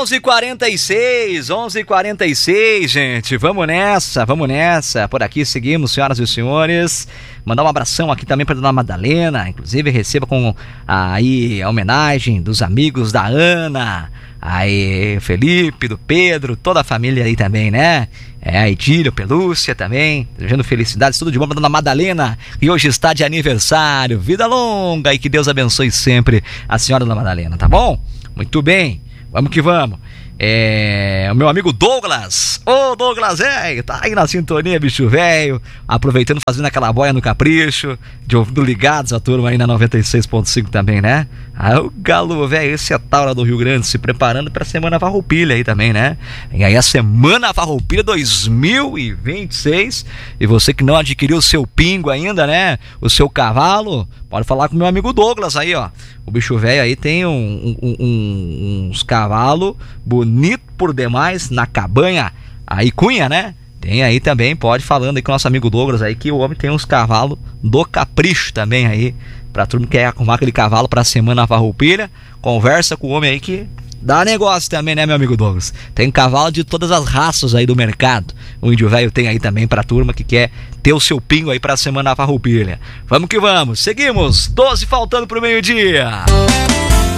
11h46, gente, vamos nessa, por aqui seguimos, senhoras e senhores, mandar um abração aqui também para Dona Madalena, inclusive receba com aí a homenagem dos amigos da Ana, aí Felipe, do Pedro, toda a família aí também, né? A Edílio, Pelúcia também, desejando felicidades, tudo de bom pra Dona Madalena, que hoje está de aniversário, vida longa e que Deus abençoe sempre a senhora Dona Madalena, tá bom? Muito bem, vamos que vamos. O meu amigo Douglas, Douglas, tá aí na sintonia, bicho velho, aproveitando, fazendo aquela boia no capricho, de ouvido ligados a turma aí na 96.5 também, né? O galo velho, esse é a Taura do Rio Grande, se preparando pra Semana Farroupilha aí também, né? E aí a Semana Farroupilha 2026, e você que não adquiriu o seu pingo ainda, né? O seu cavalo, pode falar com o meu amigo Douglas aí, ó. O bicho velho aí tem uns cavalos bonito por demais na cabanha aí Cunha, né? Tem aí também, pode falando aí com o nosso amigo Douglas aí, que o homem tem uns cavalos do capricho também aí, pra turma que quer arrumar aquele cavalo pra Semana Farroupilha, conversa com o homem aí que dá negócio também, né, meu amigo Douglas? Tem cavalo de todas as raças aí do mercado, o índio velho tem aí também pra turma que quer ter o seu pingo aí pra Semana Farroupilha. Vamos que vamos, seguimos, 12 faltando pro meio-dia.